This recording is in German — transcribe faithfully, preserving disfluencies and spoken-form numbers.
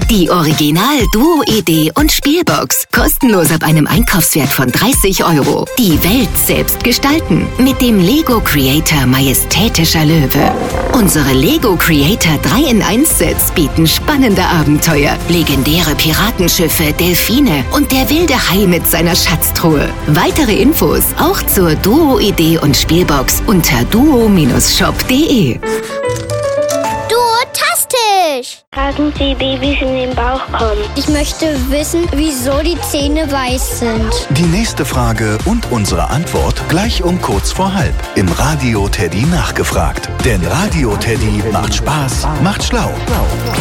Die Original-Duo-Idee und Spielbox. Kostenlos ab einem Einkaufswert von dreißig Euro. Die Welt selbst gestalten. Mit dem Lego Creator Majestätischer Löwe. Unsere Lego Creator drei in eins Sets bieten spannende Abenteuer, legendäre Piratenschiffe, Delfine und der wilde Hai mit seiner Schatztruhe. Weitere Infos auch zur Duo-Idee und Spielbox unter duo Shop punkt de. Duotastisch! Fragen Sie Babys in den Bauch kommen. Ich möchte wissen, wieso die Zähne weiß sind. Die nächste Frage und unsere Antwort gleich um kurz vor halb im Radio Teddy nachgefragt. Denn Radio Teddy macht Spaß, macht schlau.